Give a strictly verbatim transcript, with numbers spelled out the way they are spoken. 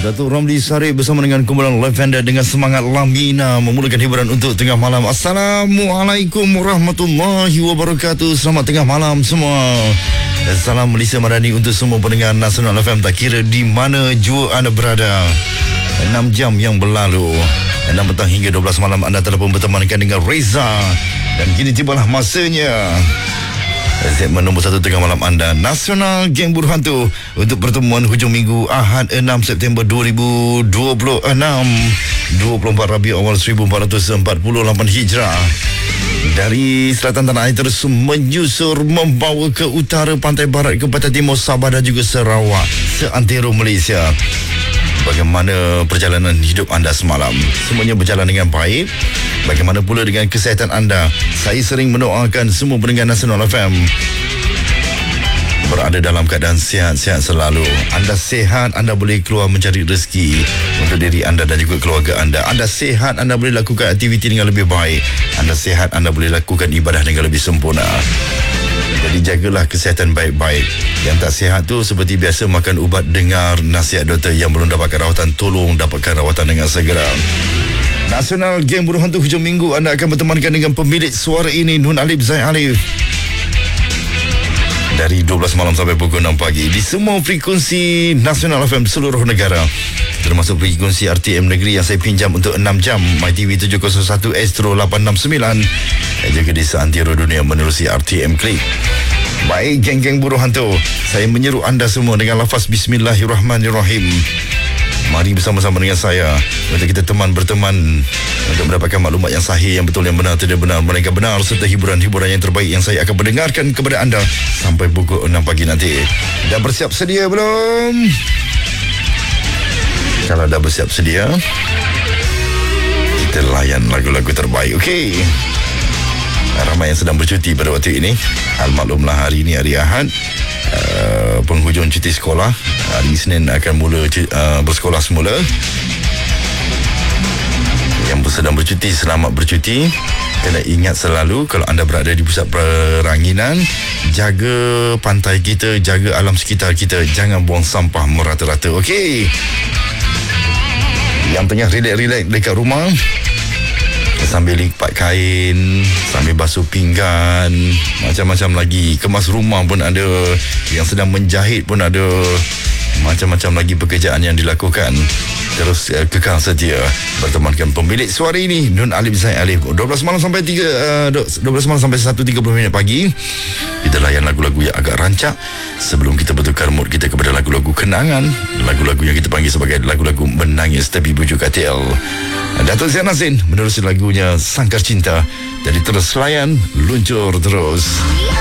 Datuk Ramli Sarip bersama dengan kumpulan Lavender dengan semangat Lamina memulakan hiburan untuk tengah malam. Assalamualaikum warahmatullahi wabarakatuh. Selamat tengah malam semua. Salam Malaysia Madani untuk semua pendengar Nasional F M, tak kira di mana jua anda berada. enam jam yang berlalu, enam petang hingga dua belas malam, anda telah pun bertemankan dengan Reza. Dan kini tibalah masanya segmen nombor satu tengah malam anda, Nasional Geng Buruh Hantu, untuk pertemuan hujung minggu Ahad enam September dua ribu dua puluh enam, dua puluh empat Rabiul Awal seribu empat ratus empat puluh lapan Hijrah. Dari selatan tanah air terus menyusur membawa ke utara, pantai barat ke pantai timur Sabah dan juga Sarawak, seantero Malaysia. Bagaimana perjalanan hidup anda semalam? Semuanya berjalan dengan baik? Bagaimana pula dengan kesihatan anda? Saya sering mendoakan semua pendengar Nasional F M berada dalam keadaan sihat-sihat selalu. Anda sihat, anda boleh keluar mencari rezeki untuk diri anda dan juga keluarga anda. Anda sihat, anda boleh lakukan aktiviti dengan lebih baik. Anda sihat, anda boleh lakukan ibadah dengan lebih sempurna. Jadi jagalah kesihatan baik-baik. Yang tak sihat tu seperti biasa makan ubat, dengar nasihat doktor. Yang belum dapatkan rawatan, tolong dapatkan rawatan dengan segera. Nasional Geng Buruh Hantu hujung minggu, anda akan bertemankan dengan pemilik suara ini, Nun Alif Zaid Alif, dari dua belas malam sampai pukul enam pagi di semua frekuensi Nasional F M seluruh negara, termasuk frekuensi R T M Negeri yang saya pinjam untuk enam jam, MyTV tujuh kosong satu, Astro lapan enam sembilan, dan juga di seantero dunia menerusi R T M Klik. Baik, geng-geng buruh hantu, saya menyeru anda semua dengan lafaz Bismillahirrahmanirrahim. Mari bersama-sama dengan saya untuk kita teman berteman untuk mendapatkan maklumat yang sahih, yang betul, yang benar, tidak benar, melainkan benar, serta hiburan-hiburan yang terbaik yang saya akan mendengarkan kepada anda sampai pukul enam pagi nanti. Dah bersiap sedia belum? Kalau dah bersiap sedia, kita layan lagu-lagu terbaik, okey? Ramai yang sedang bercuti pada waktu ini. Almaklumlah, hari ini hari Ahad, uh, penghujung cuti sekolah. Hari Isnin akan mula uh, bersekolah semula. Yang sedang bercuti, selamat bercuti. Kena ingat selalu, kalau anda berada di pusat peranginan, jaga pantai kita, jaga alam sekitar kita, jangan buang sampah merata-rata, okey? Yang tengah relax-relax dekat rumah, sambil lipat kain, sambil basuh pinggan, macam-macam lagi. Kemas rumah pun ada, yang sedang menjahit pun ada, macam-macam lagi pekerjaan yang dilakukan. Terus uh, kekal setia bertemankan pemilik suara ini, Nun Alif Zaid Alif, dua belas malam sampai tiga, uh, dua belas malam sampai satu tiga puluh minit pagi. Kita layan lagu-lagu yang agak rancak sebelum kita bertukar mood kita kepada lagu-lagu kenangan, lagu-lagu yang kita panggil sebagai lagu-lagu menangis tapi bujuk katil. Datuk Zain Nazin menerusi lagunya Sangkar Cinta. Jadi terus layan, luncur terus.